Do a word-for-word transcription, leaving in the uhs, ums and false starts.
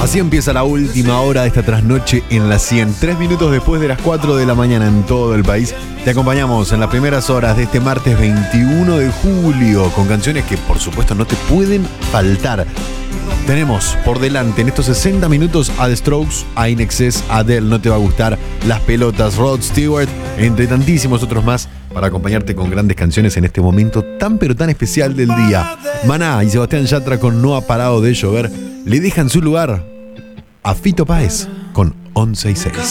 Así empieza la última hora de esta trasnoche en la cien. Tres minutos después de las cuatro de la mañana en todo el país. Te acompañamos en las primeras horas de este martes veintiuno de julio con canciones que por supuesto no te pueden faltar. Tenemos por delante en estos sesenta minutos a The Strokes, a In Excess, a Adele, No Te Va a Gustar, Las Pelotas, Rod Stewart, entre tantísimos otros más para acompañarte con grandes canciones en este momento tan pero tan especial del día. Maná y Sebastián Yatra con No Ha Parado de Llover le dejan su lugar a Fito Páez con once y seis.